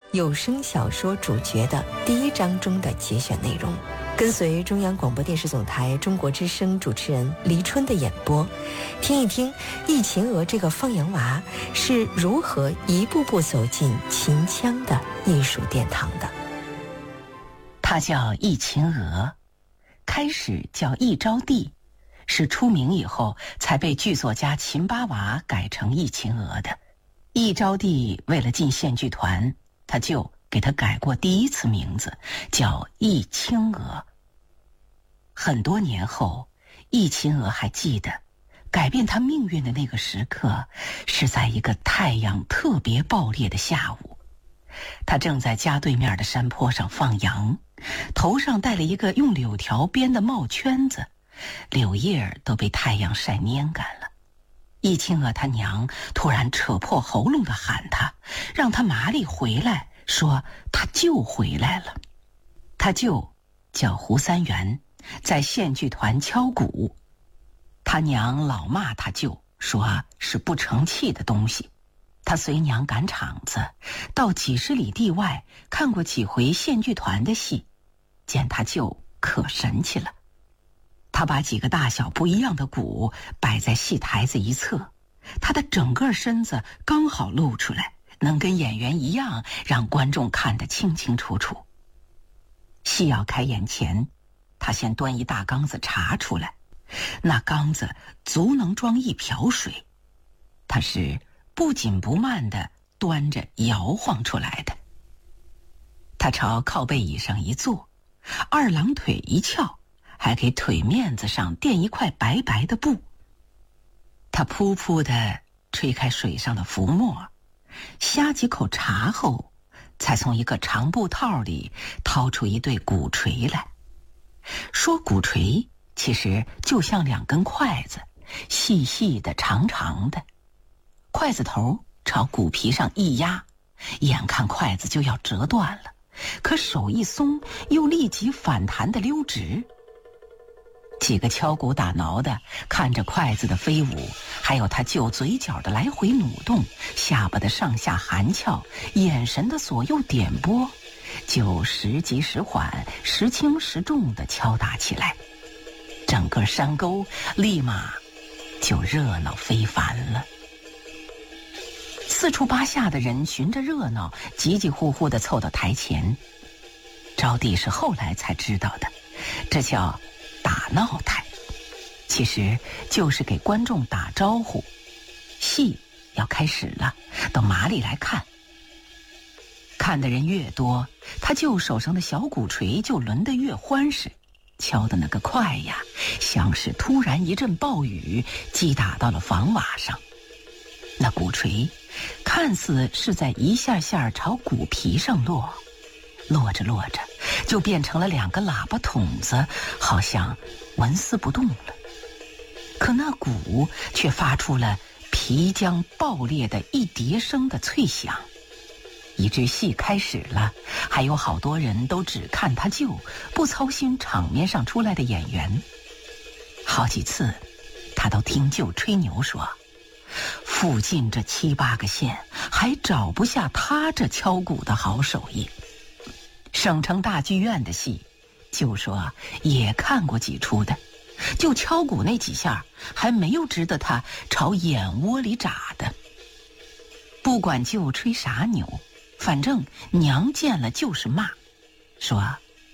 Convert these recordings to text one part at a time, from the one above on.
有声小说主角的第1章中的节选内容。跟随中央广播电视总台中国之声主持人黎春的演播，听一听易秦娥这个放羊娃是如何一步步走进秦腔的艺术殿堂的。 他叫易秦娥，开始叫易招娣，是出名以后才被剧作家秦八娃改成易秦娥的。易招娣为了进县剧团，他就给他改过第1次名字，叫易青娥。很多年后，易秦娥还记得，改变他命运的那个时刻，是在一个太阳特别暴烈的下午。他正在家对面的山坡上放羊，头上戴了一个用柳条编的帽圈子，柳叶都被太阳晒蔫干了。易青娥他娘突然扯破喉咙地喊他，让他麻利回来，说他舅回来了。他舅叫胡三元，在县剧团敲鼓。他娘老骂他舅，说是不成器的东西。他随娘赶场子，到几十里地外看过几回县剧团的戏，见他舅可神气了。他把几个大小不一样的鼓摆在戏台子一侧，他的整个身子刚好露出来，能跟演员一样，让观众看得清清楚楚。戏要开演前，他先端一大缸子茶出来，那缸子足能装1瓢水，他是不紧不慢地端着摇晃出来的。他朝靠背椅上一坐，2郎腿一翘，还给腿面子上垫一块白白的布。他噗噗地吹开水上的浮沫，呷几口茶后，才从一个长布套里掏出一对鼓槌来。说鼓槌，其实就像2根筷子，细细的长长的，筷子头朝鼓皮上一压，眼看筷子就要折断了，可手一松，又立即反弹的溜直。几个敲鼓打挠的看着筷子的飞舞，还有他舅嘴角的来回扭动，下巴的上下含翘，眼神的左右点拨，就时急时缓，时轻时重地敲打起来。整个山沟立马就热闹非凡了。4处8下的人寻着热闹，急急呼呼地凑到台前。招娣是后来才知道的，这叫打闹台，其实就是给观众打招呼，戏要开始了，等麻利来看。看的人越多，他舅手上的小鼓槌就抡得越欢实，敲的那个快呀，像是突然一阵暴雨击打到了房瓦上。那鼓槌看似是在一下下朝鼓皮上落，落着落着就变成了2个喇叭筒子，好像纹丝不动了。可那鼓却发出了皮浆爆裂的一叠声的脆响。一支戏开始了，还有好多人都只看他舅，不操心场面上出来的演员。好几次他都听舅吹牛说，附近这7、8个县还找不下他这敲鼓的好手艺。省城大剧院的戏，就说也看过几出的，就敲鼓那几下还没有值得他朝眼窝里眨的。不管舅吹啥牛，反正娘见了就是骂，说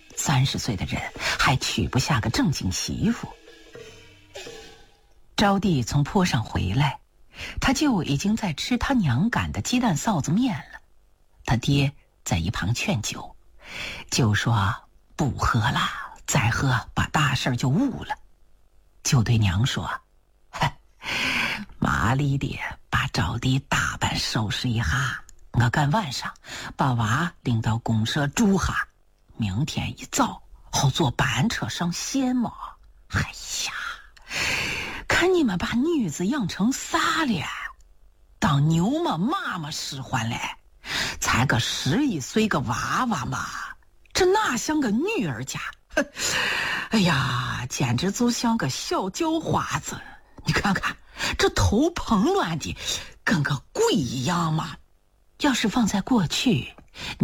30岁的人还娶不下个正经媳妇。招娣从坡上回来，他舅已经在吃他娘擀的鸡蛋臊子面了。他爹在一旁劝酒，舅说不喝了，再喝把大事就误了。就对娘说，麻利的把招娣打扮收拾一下，我赶晚上把娃领到公社住下，明天一早好坐班车上县嘛。哎呀，看你们把女子养成啥了，当牛嘛妈妈使唤嘞，才个11岁个娃娃嘛，这哪像个女儿家？哎呀，简直就像个小叫花子。你看看这头蓬乱的跟个鬼一样嘛。要是放在过去，